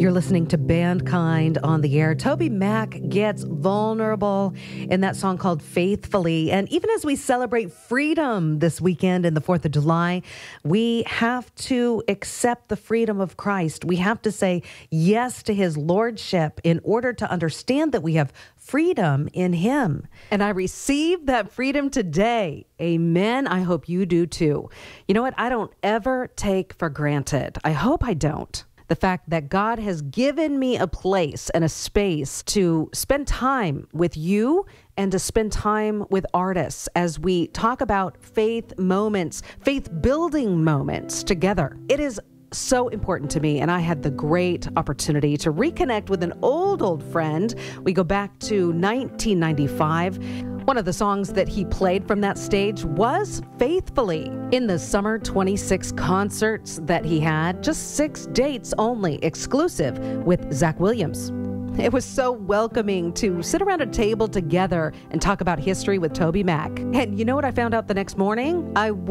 You're listening to Bandkind on the air. Toby Mac gets vulnerable in that song called Faithfully. And even as we celebrate freedom this weekend and the 4th of July, we have to accept the freedom of Christ. We have to say yes to his lordship in order to understand that we have freedom in him. And I received that freedom today. Amen. I hope you do too. You know what? I don't ever take for granted. I hope I don't. The fact that God has given me a place and a space to spend time with you and to spend time with artists as we talk about faith moments, faith building moments together. It is so important to me, and I had the great opportunity to reconnect with an old friend. We go back to 1995. One of the songs that he played from that stage was Faithfully. In the summer 26 concerts that he had, just 6 dates only, exclusive with Zach Williams. It was so welcoming to sit around a table together and talk about history with Toby Mac. And you know what I found out the next morning? I